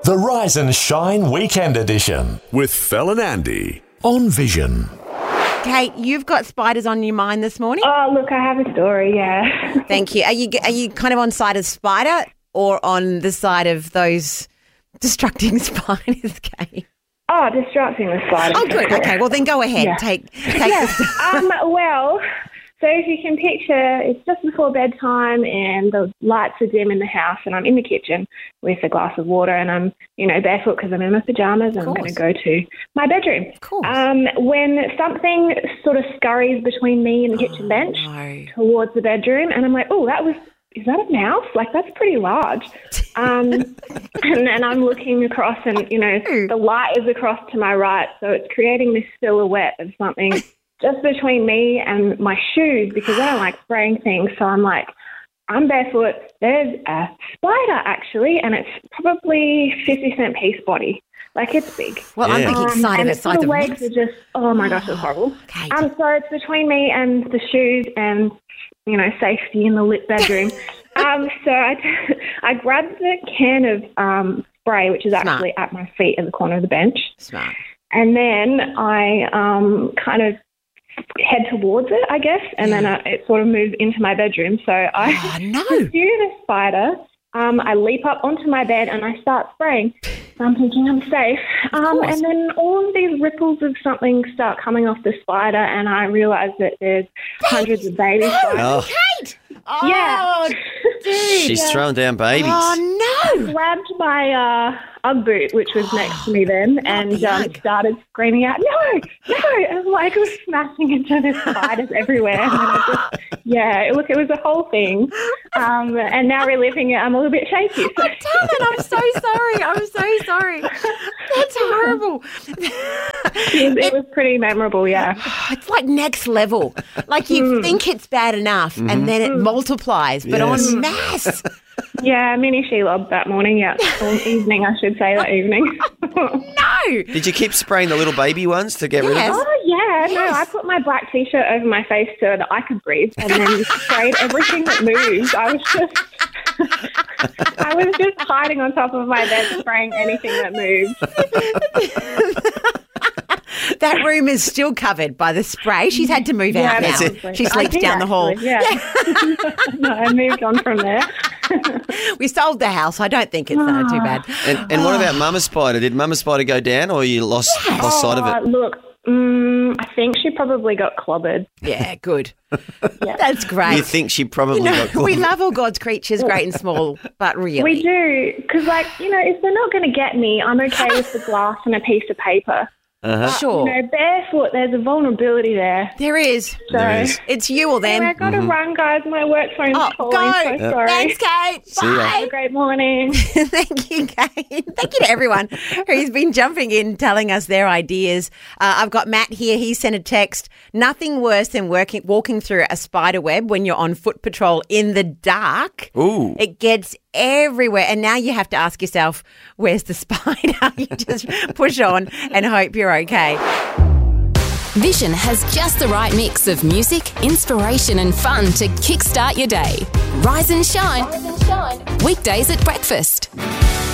The Rise and Shine Weekend Edition with Fel and Andy on Vision. Kate, you've got spiders on your mind this morning? Oh, look, I have a story, yeah. Thank you. Are you kind of on side of spider or on the side of those destructing spiders, Kate? Oh, distracting the spider. Oh, good. Okay, well then go ahead. Yeah. Take Yeah. the... Well, so if you can picture, it's just before bedtime and the lights are dim in the house and I'm in the kitchen with a glass of water and I'm, barefoot because I'm in my pajamas and I'm going to go to my bedroom. Of course. When something sort of scurries between me and the kitchen bench towards the bedroom and I'm like, is that a mouse? Like, that's pretty large. And then I'm looking across and, the light is across to my right. So it's creating this silhouette of something just between me and my shoes because I don't like spraying things. So I'm like, I'm barefoot. There's a spider, actually, and it's probably 50-cent piece body. Like, it's big. Well, I'm thinking side of it, side of the legs are just, oh, my gosh, it's horrible. Kate. So it's between me and the shoes and, safety in the lit bedroom. So I grabbed the can of spray, which is actually at my feet at the corner of the bench. Smart. And then I kind of head towards it, I guess, and then it sort of moves into my bedroom. So I pursue the spider. I leap up onto my bed and I start spraying. So I'm thinking I'm safe. And then all of these ripples of something start coming off the spider and I realise that there's hundreds of baby spiders. Oh. Kate! Oh, Yeah. dude. She's throwing down babies. Oh, no. Grabbed my Ugg boot, which was next to me then, and started screaming out, no, and like I was smashing into the spiders everywhere. And then it was a whole thing. And now reliving it, I'm a little bit shaky. So. Damn it, I'm so sorry. I'm so sorry. That's horrible. It was pretty memorable, yeah. It's like next level. Like you think it's bad enough and then it multiplies, but en masse. Yeah, mini Shelob that morning, or evening, I should say, that evening. No. Did you keep spraying the little baby ones to get rid of them? Oh, yeah. No, I put my black T-shirt over my face so that I could breathe and then sprayed everything that moved. I was just hiding on top of my bed spraying anything that moved. That room is still covered by the spray. She's had to move out now. She sleeps down the hall. Yeah. No, I moved on from there. We sold the house. I don't think it's too bad. And what about Mama Spider? Did Mama Spider go down or you lost sight of it? Look, I think she probably got clobbered. Yeah, good. Yeah. That's great. You think she probably got clobbered? We love all God's creatures, great and small, but really. We do, because, if they're not going to get me, I'm okay with the glass and a piece of paper. Sure. Barefoot, there's a vulnerability there. There is. So, it's you or them. I've got to run, guys. My work phone's calling. So sorry. Thanks, Kate. ya. Bye. Have a great morning. Thank you, Kate. Thank you to everyone who's been jumping in, telling us their ideas. I've got Matt here. He sent a text. Nothing worse than walking through a spider web when you're on foot patrol in the dark. Ooh. It gets everywhere. And now you have to ask yourself, where's the spider? You just push on and hope you're okay. Vision has just the right mix of music, inspiration and fun to kickstart your day. Rise and shine. Weekdays at breakfast.